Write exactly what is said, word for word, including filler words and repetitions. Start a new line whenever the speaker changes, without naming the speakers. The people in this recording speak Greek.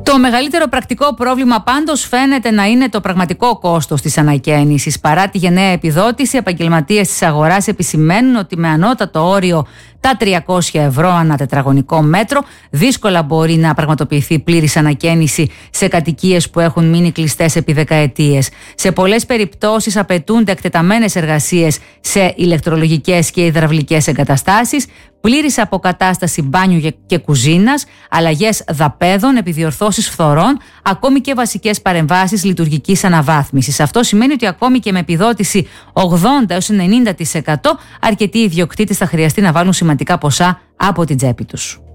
Το μεγαλύτερο πρακτικό πρόβλημα πάντως φαίνεται να είναι το πραγματικό κόστος της ανακαίνησης. Παρά τη γενναία επιδότηση, οι επαγγελματίες της αγοράς επισημαίνουν ότι με ανώτατο όριο τα τριακόσια ευρώ ανά τετραγωνικό μέτρο δύσκολα μπορεί να πραγματοποιηθεί πλήρης ανακαίνιση σε κατοικίες που έχουν μείνει κλειστές επί δεκαετίες. Σε πολλές περιπτώσεις απαιτούνται εκτεταμένες εργασίες σε ηλεκτρολογικές και υδραυλικές εγκαταστάσεις, πλήρης αποκατάσταση μπάνιου και κουζίνας, αλλαγές δαπέδων, επιδιορθώσεις φθορών, ακόμη και βασικές παρεμβάσεις λειτουργικής αναβάθμισης. Αυτό σημαίνει ότι ακόμη και με επιδότηση ογδόντα έως ενενήντα τοις εκατό αρκετοί ιδιοκτήτες θα χρειαστεί να βάλουν σημαντικά ποσά από την τσέπη τους.